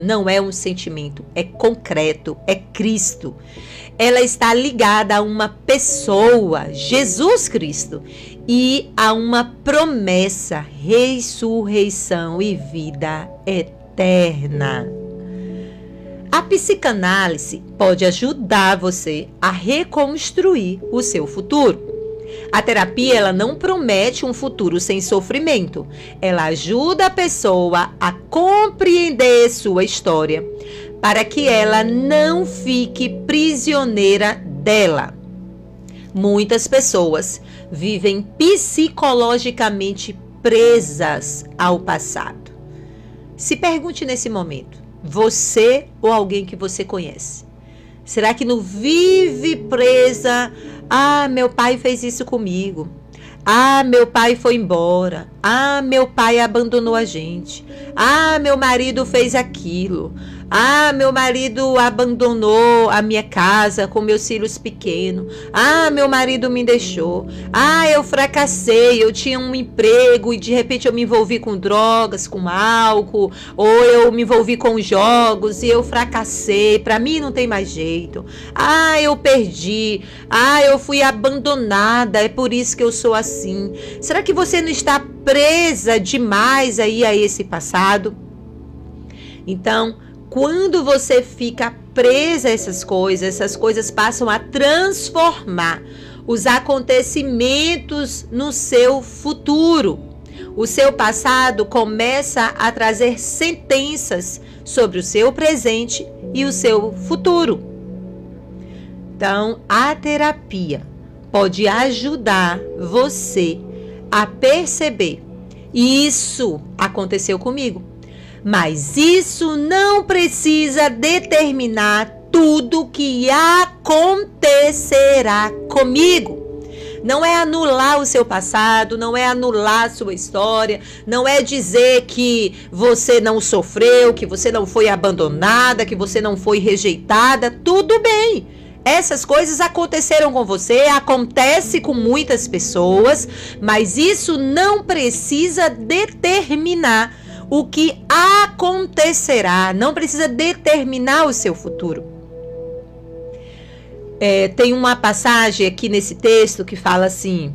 não é um sentimento, é concreto, é Cristo. Ela está ligada a uma pessoa, Jesus Cristo, e a uma promessa, ressurreição e vida eterna. A psicanálise pode ajudar você a reconstruir o seu futuro. A terapia, ela não promete um futuro sem sofrimento. Ela ajuda a pessoa a compreender sua história, para que ela não fique prisioneira dela. Muitas pessoas vivem psicologicamente presas ao passado. Se pergunte nesse momento, você ou alguém que você conhece, será que não vive presa? Ah, meu pai fez isso comigo. Ah, meu pai foi embora. Ah, meu pai abandonou a gente. Ah, meu marido fez aquilo. Ah, meu marido abandonou a minha casa com meus filhos pequenos. Ah, meu marido me deixou. Ah, eu fracassei, eu tinha um emprego e de repente eu me envolvi com drogas, com álcool, ou eu me envolvi com jogos e eu fracassei, para mim não tem mais jeito. Ah, eu perdi. Ah, eu fui abandonada, é por isso que eu sou assim. Será que você não está presa demais aí a esse passado? Então, quando você fica presa a essas coisas passam a transformar os acontecimentos no seu futuro. O seu passado começa a trazer sentenças sobre o seu presente e o seu futuro. Então, a terapia pode ajudar você a perceber: isso aconteceu comigo. Mas isso não precisa determinar tudo que acontecerá comigo. Não é anular o seu passado, não é anular a sua história, não é dizer que você não sofreu, que você não foi abandonada, que você não foi rejeitada. Tudo bem. Essas coisas aconteceram com você, acontece com muitas pessoas, mas isso não precisa determinar o que acontecerá, não precisa determinar o seu futuro. Tem uma passagem aqui nesse texto que fala assim,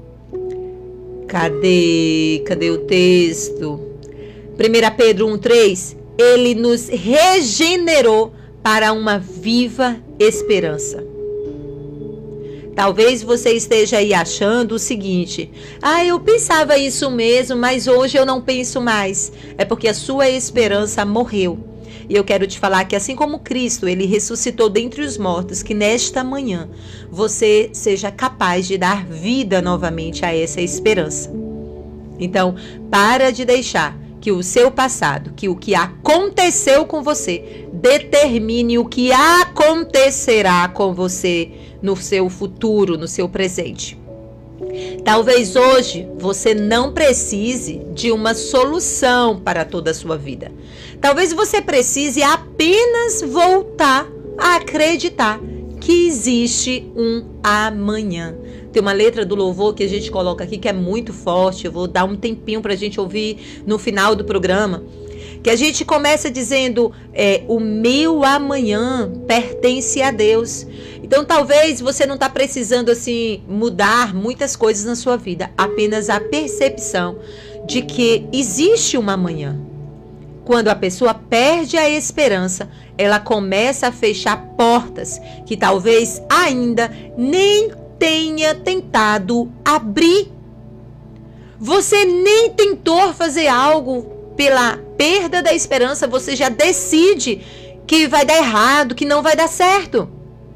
cadê o texto? 1 Pedro 1,3, ele nos regenerou para uma viva esperança. Talvez você esteja aí achando o seguinte: ah, eu pensava isso mesmo, mas hoje eu não penso mais. É porque a sua esperança morreu. E eu quero te falar que assim como Cristo, ele ressuscitou dentre os mortos, que nesta manhã você seja capaz de dar vida novamente a essa esperança. Então, para de deixar que o seu passado, que o que aconteceu com você, determine o que acontecerá com você no seu futuro, no seu presente. Talvez hoje você não precise de uma solução para toda a sua vida. Talvez você precise apenas voltar a acreditar que existe um amanhã. Tem uma letra do louvor que a gente coloca aqui que é muito forte. Eu vou dar um tempinho para a gente ouvir no final do programa. Que a gente começa dizendo, o meu amanhã pertence a Deus. Então talvez você não está precisando assim mudar muitas coisas na sua vida. Apenas a percepção de que existe um amanhã. Quando a pessoa perde a esperança, ela começa a fechar portas que talvez ainda nem tenha tentado abrir. Você nem tentou fazer algo pela perda da esperança, você já decide que vai dar errado, que não vai dar certo.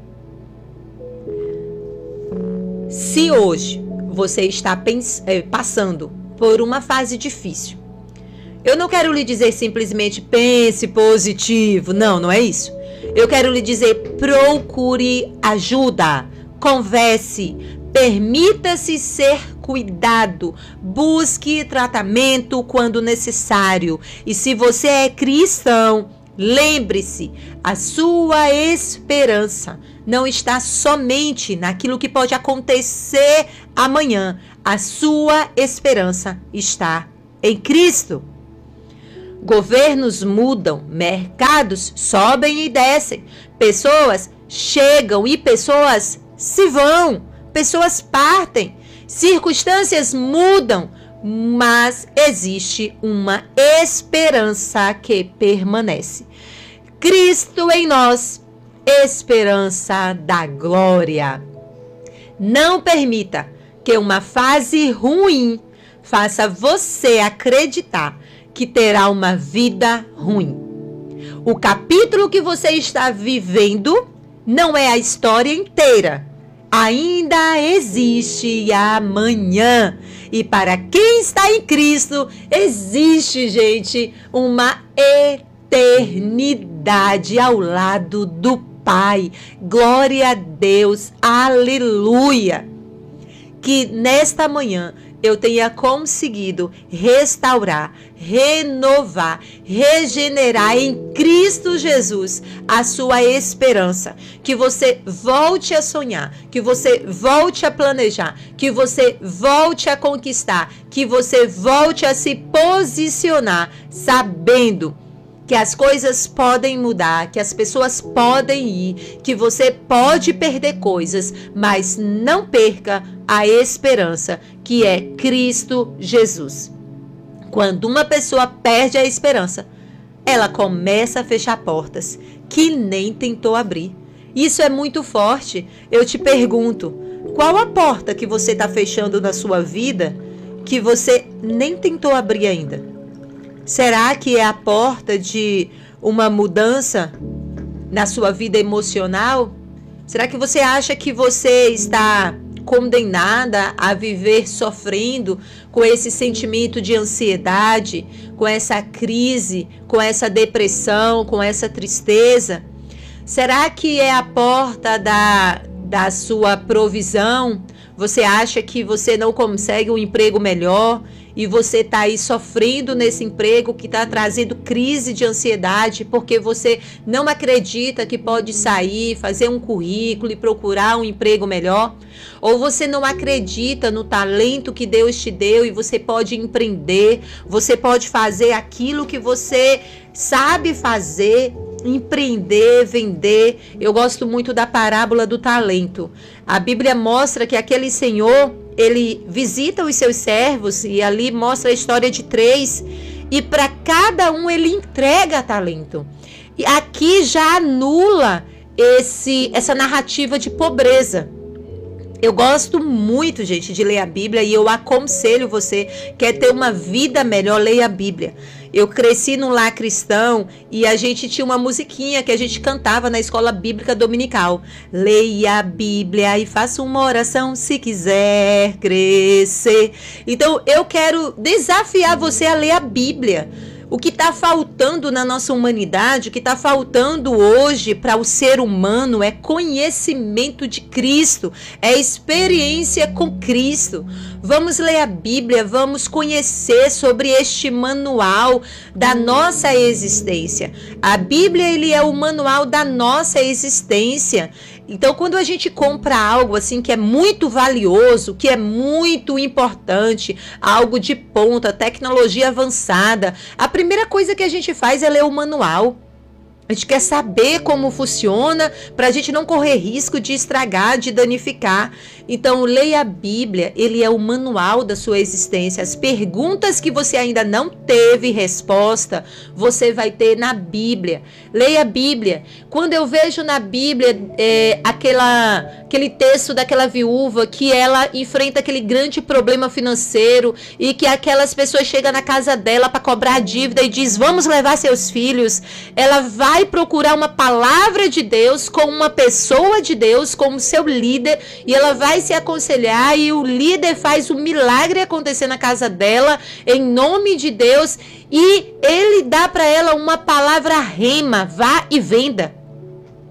Se hoje você está passando por uma fase difícil, eu não quero lhe dizer simplesmente pense positivo, não é isso. Eu quero lhe dizer, procure ajuda, converse, permita-se ser cuidado, busque tratamento quando necessário. E se você é cristão, lembre-se, a sua esperança não está somente naquilo que pode acontecer amanhã. A sua esperança está em Cristo. governos mudam, mercados sobem e descem, pessoas chegam e pessoas se vão, pessoas partem, circunstâncias mudam, mas existe uma esperança que permanece. Cristo em nós, esperança da glória. Não permita que uma fase ruim faça você acreditar que terá uma vida ruim. O capítulo que você está vivendo não é a história inteira. Ainda existe amanhã. E para quem está em Cristo, existe, gente, uma eternidade ao lado do Pai. Glória a Deus. Aleluia. Que nesta manhã eu tenha conseguido restaurar, renovar, regenerar em Cristo Jesus a sua esperança. Que você volte a sonhar, que você volte a planejar, que você volte a conquistar, que você volte a se posicionar, sabendo que as coisas podem mudar, que as pessoas podem ir, que você pode perder coisas, mas não perca a esperança, que é Cristo Jesus. Quando uma pessoa perde a esperança, ela começa a fechar portas que nem tentou abrir. Isso é muito forte. Eu te pergunto, qual a porta que você está fechando na sua vida que você nem tentou abrir ainda? Será que é a porta de uma mudança na sua vida emocional? Será que você acha que você está condenada a viver sofrendo com esse sentimento de ansiedade, com essa crise, com essa depressão, com essa tristeza? Será que é a porta da sua provisão? Você acha que você não consegue um emprego melhor e você está aí sofrendo nesse emprego que está trazendo crise de ansiedade porque você não acredita que pode sair, fazer um currículo e procurar um emprego melhor? Ou você não acredita no talento que Deus te deu e você pode empreender, você pode fazer aquilo que você sabe fazer, empreender, vender? Eu gosto muito da parábola do talento. A Bíblia mostra que aquele senhor, ele visita os seus servos e ali mostra a história de 3 e para cada um ele entrega talento. E aqui já anula essa narrativa de pobreza. Eu gosto muito, gente, de ler a Bíblia e eu aconselho você, quer ter uma vida melhor, leia a Bíblia. Eu cresci num lar cristão e a gente tinha uma musiquinha que a gente cantava na escola bíblica dominical. Leia a Bíblia e faça uma oração se quiser crescer. Então eu quero desafiar você a ler a Bíblia. O que está faltando na nossa humanidade, o que está faltando hoje para o ser humano é conhecimento de Cristo, é experiência com Cristo. Vamos ler a Bíblia, vamos conhecer sobre este manual da nossa existência. A Bíblia, ele é o manual da nossa existência. Então, quando a gente compra algo assim que é muito valioso, que é muito importante, algo de ponta, tecnologia avançada, a primeira coisa que a gente faz é ler o manual. A gente quer saber como funciona para a gente não correr risco de estragar, de danificar. Então, leia a Bíblia, ele é o manual da sua existência. As perguntas que você ainda não teve resposta, você vai ter na Bíblia. Leia a Bíblia. Quando eu vejo na Bíblia aquele texto daquela viúva que ela enfrenta aquele grande problema financeiro e que aquelas pessoas chegam na casa dela para cobrar a dívida e diz, vamos levar seus filhos. Ela vai procurar uma palavra de Deus com uma pessoa de Deus como seu líder e ela vai se aconselhar e o líder faz o milagre acontecer na casa dela em nome de Deus e ele dá para ela uma palavra rema, vá e venda.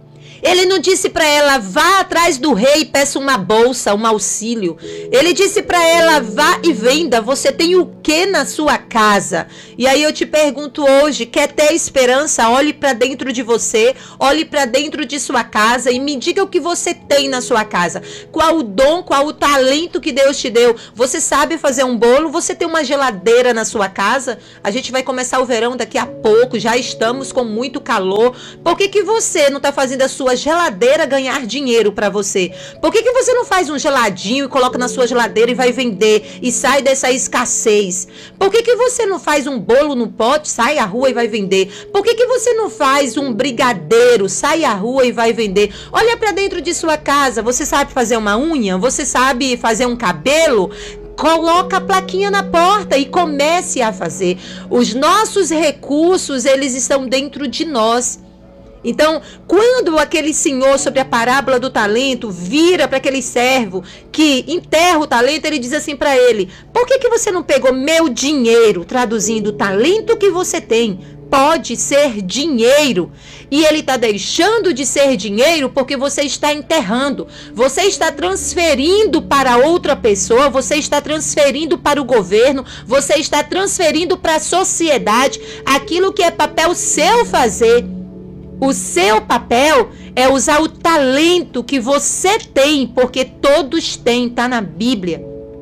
Ele não disse para ela, vá atrás do rei e peça uma bolsa, um auxílio. Ele disse para ela, vá e venda. Você tem o que na sua casa? E aí eu te pergunto hoje, quer ter esperança? Olhe para dentro de você, olhe para dentro de sua casa e me diga o que você tem na sua casa. Qual o dom, qual o talento que Deus te deu? Você sabe fazer um bolo? Você tem uma geladeira na sua casa? A gente vai começar o verão daqui a pouco, já estamos com muito calor. Por que você não está fazendo a sua geladeira ganhar dinheiro para você? Por que você não faz um geladinho e coloca na sua geladeira e vai vender e sai dessa escassez? Por que você não faz um bolo no pote, sai à rua e vai vender? Por que você não faz um brigadeiro, sai à rua e vai vender? Olha para dentro de sua casa, você sabe fazer uma unha? Você sabe fazer um cabelo? Coloca a plaquinha na porta e comece a fazer. Os nossos recursos, eles estão dentro de nós. Então, quando aquele senhor sobre a parábola do talento vira para aquele servo que enterra o talento, ele diz assim para ele, por que você não pegou meu dinheiro? Traduzindo, o talento que você tem pode ser dinheiro. E ele está deixando de ser dinheiro porque você está enterrando. Você está transferindo para outra pessoa, você está transferindo para o governo, você está transferindo para a sociedade aquilo que é papel seu fazer. O seu papel é usar o talento que você tem, porque todos têm, está na Bíblia.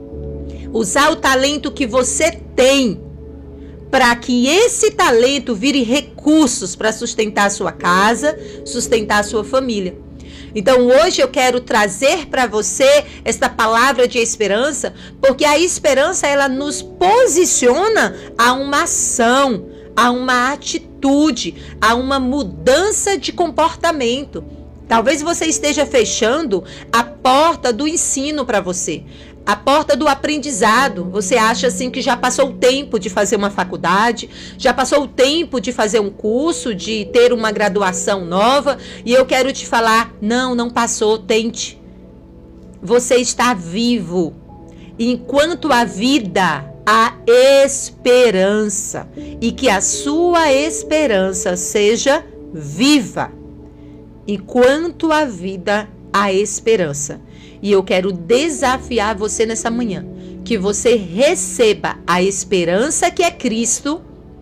Usar o talento que você tem, para que esse talento vire recursos para sustentar a sua casa, sustentar a sua família. Então hoje eu quero trazer para você esta palavra de esperança, porque a esperança ela nos posiciona a uma ação, a uma atitude, a uma mudança de comportamento. Talvez você esteja fechando a porta do ensino para você, a porta do aprendizado. Você acha assim que já passou o tempo de fazer uma faculdade, já passou o tempo de fazer um curso, de ter uma graduação nova, e eu quero te falar, não passou, tente. Você está vivo. Enquanto a vida, a esperança, e que a sua esperança seja viva. Enquanto a vida, a esperança. E eu quero desafiar você nessa manhã, que você receba a esperança que é Cristo,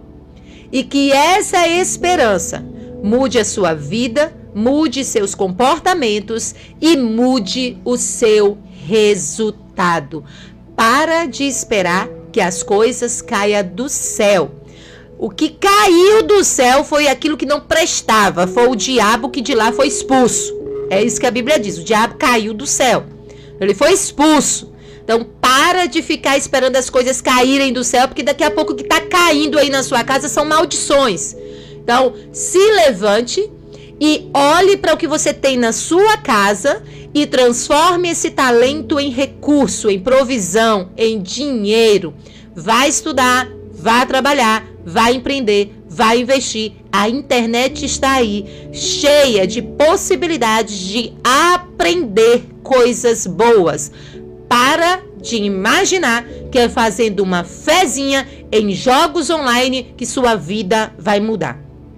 e que essa esperança mude a sua vida, mude seus comportamentos e mude o seu resultado. Para de esperar que as coisas caiam do céu. O que caiu do céu foi aquilo que não prestava, foi o diabo que de lá foi expulso. É isso que a Bíblia diz, o diabo caiu do céu, ele foi expulso. Então para de ficar esperando as coisas caírem do céu, porque daqui a pouco o que está caindo aí na sua casa são maldições. Então se levante e olhe para o que você tem na sua casa e transforme esse talento em recurso, em provisão, em dinheiro. Vai estudar, vai trabalhar, vai empreender, vai investir. A internet está aí, cheia de possibilidades de aprender coisas boas. Para de imaginar que é fazendo uma fezinha em jogos online que sua vida vai mudar.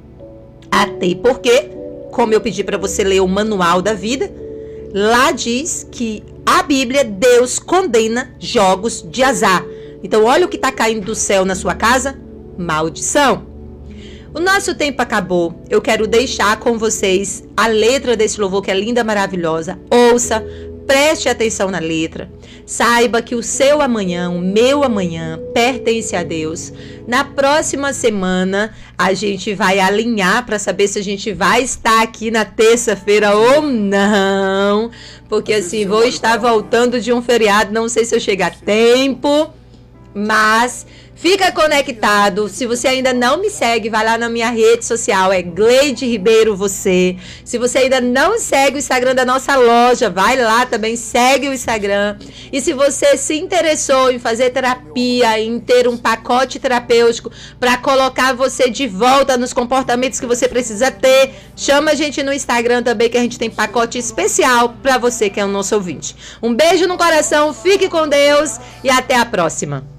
Até porque, como eu pedi para você ler o manual da vida, lá diz que a Bíblia, Deus condena jogos de azar. Então olha o que está caindo do céu na sua casa, maldição. O nosso tempo acabou. Eu quero deixar com vocês a letra desse louvor que é linda, maravilhosa. Ouça, preste atenção na letra. Saiba que o seu amanhã, o meu amanhã, pertence a Deus. Na próxima semana, a gente vai alinhar para saber se a gente vai estar aqui na terça-feira ou não. Porque assim, vou estar voltando de um feriado, não sei se eu chego a tempo, mas fica conectado. Se você ainda não me segue, vai lá na minha rede social, é Gleide Ribeiro você. Se você ainda não segue o Instagram da nossa loja, vai lá também, segue o Instagram. E se você se interessou em fazer terapia, em ter um pacote terapêutico para colocar você de volta nos comportamentos que você precisa ter, chama a gente no Instagram também, que a gente tem pacote especial para você que é o nosso ouvinte. Um beijo no coração, fique com Deus e até a próxima.